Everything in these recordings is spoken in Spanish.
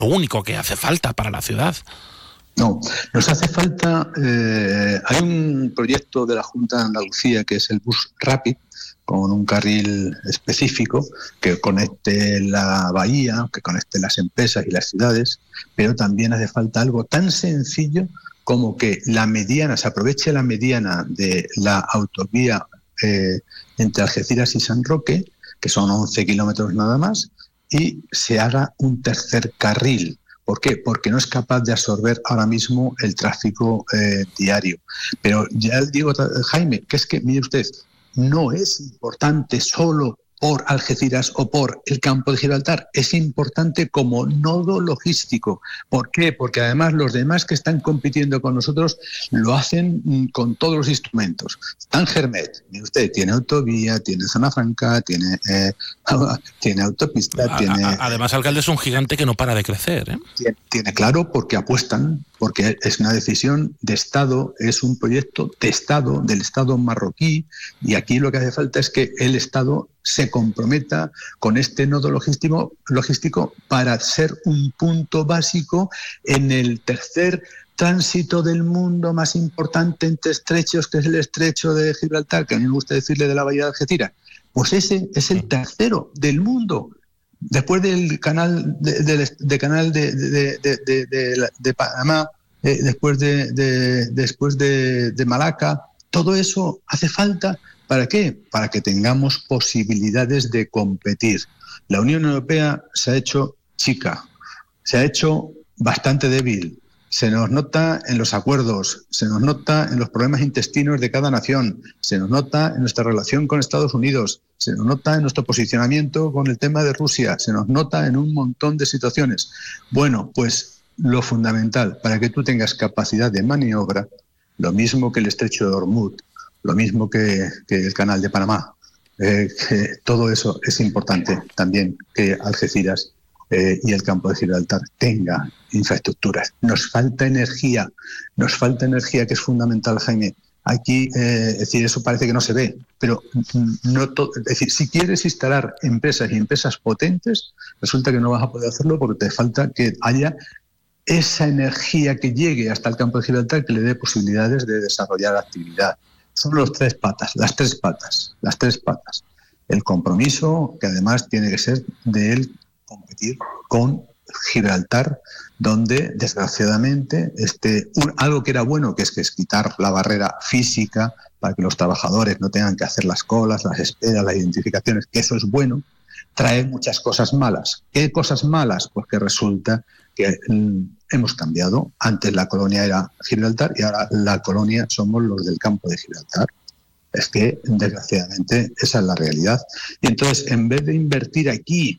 lo único que hace falta para la ciudad. No, nos hace falta, hay un proyecto de la Junta de Andalucía que es el Bus Rapid, con un carril específico que conecte la bahía, que conecte las empresas y las ciudades, pero también hace falta algo tan sencillo como que la mediana, se aproveche la mediana de la autovía entre Algeciras y San Roque, que son 11 kilómetros nada más, y se haga un tercer carril. ¿Por qué? Porque no es capaz de absorber ahora mismo el tráfico diario. Pero ya digo, Jaime, que es que, mire usted, no es importante solo por Algeciras o por el campo de Gibraltar, es importante como nodo logístico. ¿Por qué? Porque además los demás que están compitiendo con nosotros lo hacen con todos los instrumentos. Tangermet, mire usted, tiene autovía, tiene zona franca, tiene autopista, Además, alcalde, es un gigante que no para de crecer, ¿eh? Tiene claro, porque apuestan, porque es una decisión de Estado, es un proyecto de Estado, del Estado marroquí, y aquí lo que hace falta es que el Estado se comprometa con este nodo logístico para ser un punto básico en el tercer tránsito del mundo más importante entre estrechos, que es el estrecho de Gibraltar, que a mí me gusta decirle de la bahía de Algeciras. Pues ese es el tercero del mundo. Después del canal de Panamá, después de Malaca, todo eso hace falta. ¿Para qué? Para que tengamos posibilidades de competir. La Unión Europea se ha hecho chica, se ha hecho bastante débil. Se nos nota en los acuerdos, se nos nota en los problemas intestinos de cada nación, se nos nota en nuestra relación con Estados Unidos, se nos nota en nuestro posicionamiento con el tema de Rusia, se nos nota en un montón de situaciones. Bueno, pues lo fundamental para que tú tengas capacidad de maniobra, lo mismo que el estrecho de Hormuz, lo mismo que el canal de Panamá, que todo eso es importante también que Algeciras y el campo de Gibraltar tenga infraestructuras. Nos falta energía, que es fundamental, Jaime. Aquí, es decir, eso parece que no se ve, pero es decir, si quieres instalar empresas y empresas potentes, resulta que no vas a poder hacerlo porque te falta que haya esa energía que llegue hasta el campo de Gibraltar, que le dé posibilidades de desarrollar actividad. Son las tres patas. El compromiso, que además tiene que ser de él competir con Gibraltar, donde desgraciadamente algo que era bueno, que es quitar la barrera física para que los trabajadores no tengan que hacer las colas, las esperas, las identificaciones, que eso es bueno, trae muchas cosas malas. ¿Qué cosas malas? Pues que resulta que hemos cambiado. Antes la colonia era Gibraltar y ahora la colonia somos los del campo de Gibraltar. Es que, desgraciadamente, esa es la realidad. Y entonces, en vez de invertir aquí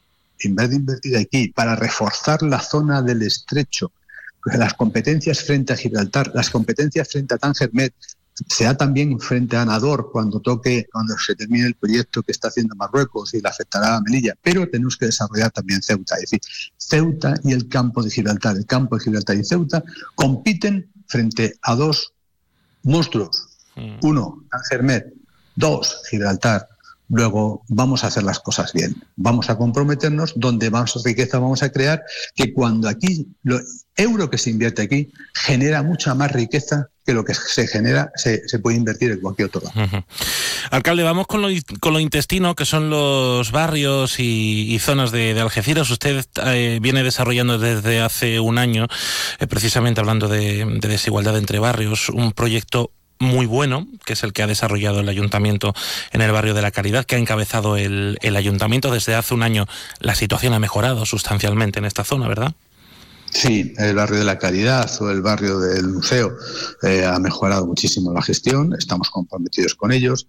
para reforzar la zona del estrecho, las competencias frente a Gibraltar, las competencias frente a Tangermet, sea también frente a Nador cuando se termine el proyecto que está haciendo Marruecos y le afectará a Melilla, pero tenemos que desarrollar también Ceuta. Es decir, Ceuta y el campo de Gibraltar y Ceuta compiten frente a dos monstruos. Uno, Tangermet; dos, Gibraltar. Luego vamos a hacer las cosas bien, vamos a comprometernos, donde más riqueza vamos a crear, que cuando aquí, el euro que se invierte aquí genera mucha más riqueza que lo que se genera, se puede invertir en cualquier otro lado. Uh-huh. Alcalde, vamos con lo intestino, que son los barrios y zonas de Algeciras. Usted viene desarrollando desde hace un año, precisamente hablando de desigualdad entre barrios, un proyecto muy bueno, que es el que ha desarrollado el Ayuntamiento en el barrio de La Caridad, que ha encabezado el Ayuntamiento. Desde hace un año la situación ha mejorado sustancialmente en esta zona, ¿verdad? Sí, el barrio de La Caridad o el barrio del Museo ha mejorado muchísimo la gestión, estamos comprometidos con ellos.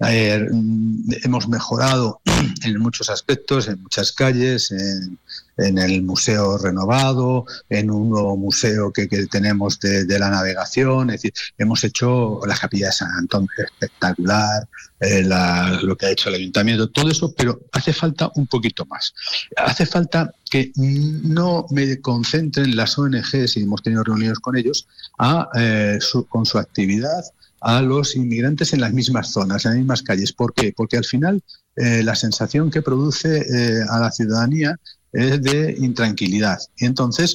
Hemos mejorado en muchos aspectos, en muchas calles, en el museo renovado, en un nuevo museo que tenemos de la navegación. Es decir, hemos hecho la capilla de San Antón espectacular, lo que ha hecho el ayuntamiento, todo eso, pero hace falta un poquito más. Hace falta que no me concentren las ONGs, y hemos tenido reuniones con ellos, con su actividad a los inmigrantes en las mismas zonas, en las mismas calles. ¿Por qué? Porque al final la sensación que produce a la ciudadanía es de intranquilidad. Y entonces